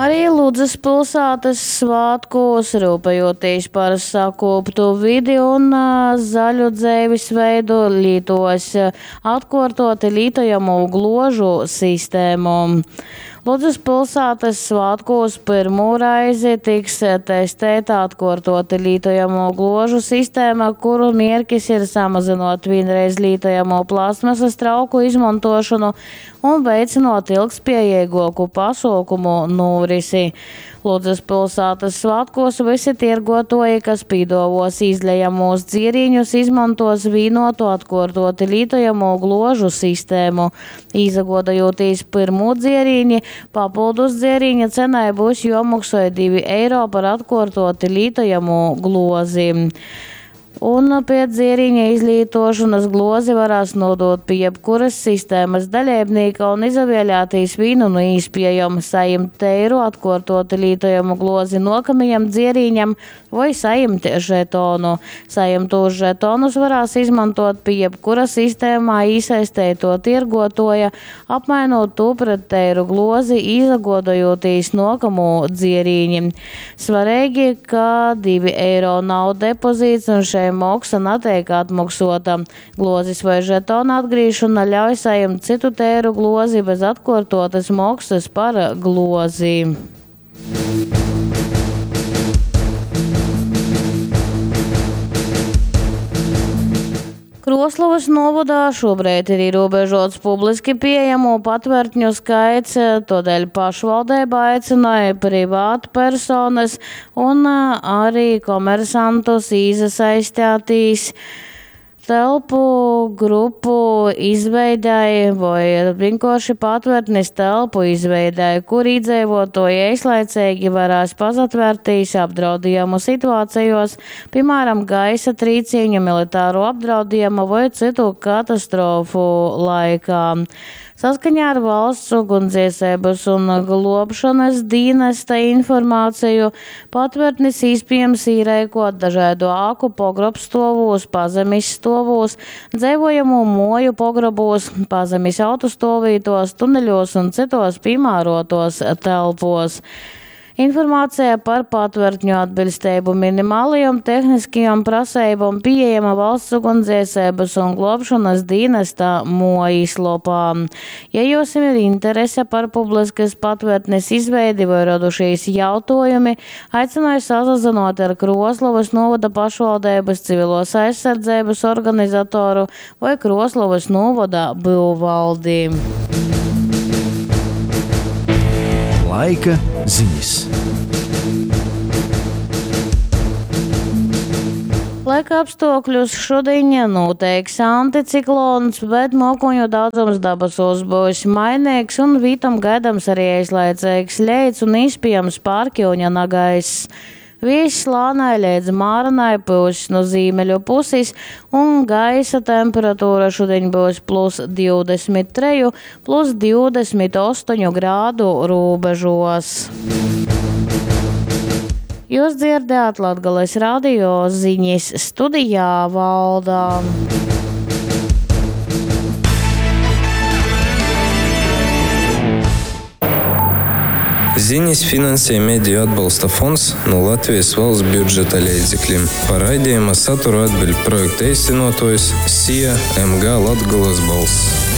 Arī Ludzas pilsētas svētkos, rūpējoties par sakoptu vidi un zaļu dzīvesveidu, lītos atkārtoti lietojamo gložu sistēmu. Ludzas pilsētas svētkos pirmo reizi tiks testēta atkārtoti lietojamo gložu sistēma, kuru mērķis ir samazinot vienreiz lietojamo plastmasas trauku izmantošanu un veicinot ilgspējīgāku pasākumu norisi. Ludzas pilsētas svētkos visi tirgotāji, kas piedāvās izlejamos dzēriņus, izmantos vienotu atkārtoti lietojamo gložu sistēmu. Izagodojoties pirmo dzēriņi, papildus dzēriņa cenai būs jāmaksā €2 par atkārtoti lietojamo glozi. Un pēc dzēriņa izlietošanas glozi varēs nodot pie jebkuras sistēmas dalībnieka un izvēlēties vienu no iespējām saņemt eiro atkārtoti lietojamu glozi nākamajam dzēriņam vai saņemt žetonu. Saņemtos žetonus varēs izmantot pie jebkura sistēmā iesaistīto tirgotāja, apmainot to pret eiro glozi, izagodojoties nākamo dzēriņu. Svarīgi, ka €2 nav depozīts un šeit maksa netiek atmaksāta. Glozes vai žetona atgriežana ļauj saņemt citu eiro glozi bez atkārtotas maksas par glozi. Kroslavas novadā šobrīd ir ierobežots publiski pieejamo patvērtņu skaits, tādēļ pašvaldība aicināja privātpersonas un arī komersantus iesaistīt telpu grupu izveidēja vai vienkārši patvērtnes telpu izveidēja, kur iedzīvotāji īslaicīgi varēs pazatvērtīs apdraudījumu situācijos, piemēram, gaisa trīcīņu, militāro apdraudījumu vai citu katastrofu laikā. Saskaņā ar valsts ugunsdzēsības un glābšanas dienesta informāciju patvērtnes iespējams īrēkot dažādu āku pogrobstāvos, pazemes stāvos, dzīvojamo māju pogrobos, pazemes autostāvītos, tuneļos un citos piemērotos telpos. Informācija par patvērtņu atbilstību minimālajām tehniskajām prasībām pieejama valsts ugunsdzēsības un glābšanas dienesta mājaslapā. Ja jums ir interese par publiskas patvērtnes izveidi vai radušies jautājumi, aicināju sazināt ar Kroslavas novada pašvaldības civilos aizsardzības organizatoru vai Kroslavas novada būvvaldi. Laika ziņas. Laika apstākļus šodien nenoteiks anticiklons, bet mokuņu daudzums dabasos būs mainīgs un vītam gaidams arī īslaicīgs leids un iespējams pārkļūņa gaiss. Vīrs lānai līdz māranai pūs no ziemeļu puses un gaisa temperatūra šodien būs +23, +28 grādu robežos. Jūs dzirdējāt Latgales radio ziņas, studijā Valdā. Ziņas finansē Mediju atbalsta fonds no Latvijas valsts budžeta līdzekļiem. Par raidījuma saturu atbild projekta īstenotājs SIA MG Latgales balss.